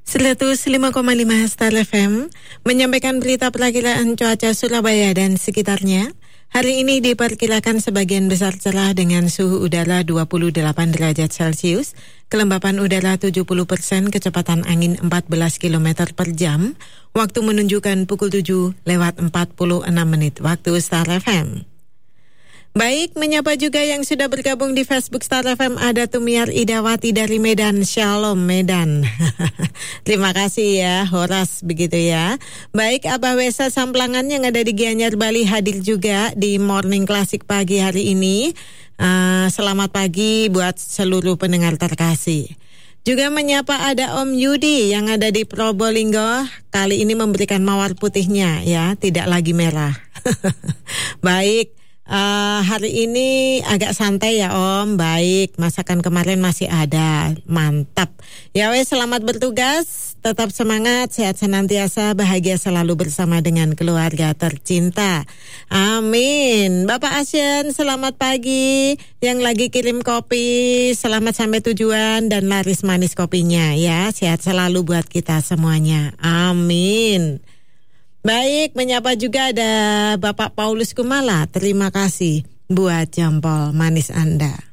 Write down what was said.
105,5 Star FM menyampaikan berita perakiraan cuaca Surabaya dan sekitarnya. Hari ini diperkirakan sebagian besar cerah dengan suhu udara 28 derajat Celcius, kelembapan udara 70%, kecepatan angin 14 km per jam, waktu menunjukkan pukul 7:46 waktu Star FM. Baik, menyapa juga yang sudah bergabung di Facebook Star FM. Ada Tumiar Idawati dari Medan. Shalom Medan. Terima kasih ya, Horas begitu ya. Baik, Abah Wesa Samplangan yang ada di Gianyar, Bali hadir juga di Morning Classic pagi hari ini. Selamat pagi buat seluruh pendengar terkasih. Juga menyapa ada Om Yudi yang ada di Probolinggo. Kali ini memberikan mawar putihnya ya, tidak lagi merah. Baik. Hari ini agak santai ya Om. Baik, masakan kemarin masih ada. Mantap. Ya wes, selamat bertugas. Tetap semangat, sehat senantiasa, bahagia selalu bersama dengan keluarga tercinta. Amin. Bapak Asyen, selamat pagi. Yang lagi kirim kopi, selamat sampai tujuan dan laris manis kopinya ya. Sehat selalu buat kita semuanya. Amin. Baik, menyapa juga ada Bapak Paulus Kumala. Terima kasih buat jempol manis Anda.